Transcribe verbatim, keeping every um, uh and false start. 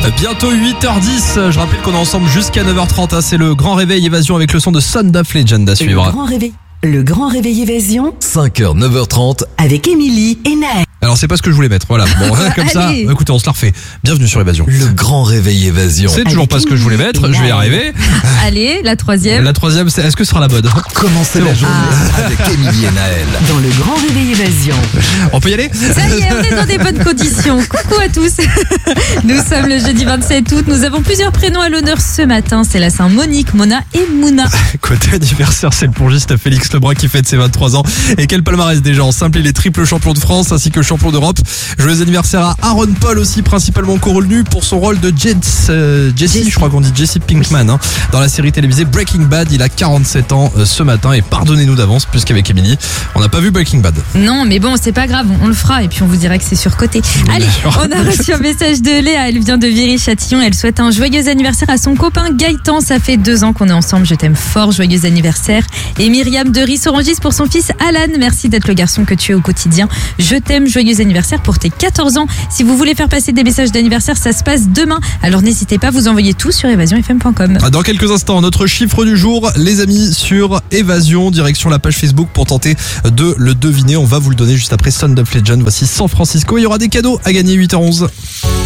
Bientôt huit heures dix, je rappelle qu'on est ensemble jusqu'à neuf heures trente, hein. C'est le grand réveil évasion avec le son de Sound of Legend à suivre. Le grand réveil, le grand réveil évasion, cinq heures, neuf heures trente, avec Émilie et Naël. Alors c'est pas ce que je voulais mettre, voilà. Bon, comme ça, Allez. écoutez, on se la refait. Bienvenue sur Évasion. le grand réveil évasion. C'est toujours Avec pas ce que je voulais Émilie mettre, et je vais y Naël. arriver. Allez, la troisième. La troisième, c'est est-ce que ce sera la mode? Commencez la journée avec Émilie et Naël. Dans le grand réveil évasion. On peut y aller? Ça y est, on est dans des bonnes conditions. Coucou à tous. Nous sommes le jeudi vingt-sept août. Nous avons plusieurs prénoms à l'honneur ce matin. C'est la Saint-Monique, Mona et Mouna. Côté anniversaire, c'est le plongiste Félix Lebrun qui fête ses vingt-trois ans. Et quel palmarès déjà en simple, il est triple champion de France ainsi que champion d'Europe. Joyeux anniversaire à Aaron Paul aussi, principalement co-revenu pour son rôle de Jess, euh, Jesse, Jesse. je crois qu'on dit Jesse Pinkman, hein, dans la série télévisée Breaking Bad. Il a quarante-sept ans euh, ce matin et pardonnez-nous d'avance puisqu'avec Émilie, on n'a pas vu Breaking Bad. Non, mais bon, c'est pas grave, on le fera et puis on vous dira que c'est surcoté. Allez, D'accord. on a reçu un message de Léa, elle vient de Viry-Châtillon, elle souhaite un joyeux anniversaire à son copain Gaëtan, ça fait deux ans qu'on est ensemble, je t'aime fort, joyeux anniversaire. Et Myriam de Rissorangis pour son fils Alan, merci d'être le garçon que tu es au quotidien, je t'aime, joyeux anniversaire pour tes quatorze ans. Si vous voulez faire passer des messages d'anniversaire, ça se passe demain, alors n'hésitez pas, vous envoyez tout sur évasion f m point com. Dans quelques instants, notre chiffre du jour, les amis, sur Évasion, direction la page Facebook pour tenter de le deviner. On va vous le donner juste après Sound of Legend. Voici San Francisco. Il y aura des cadeaux à gagner, huit heures onze.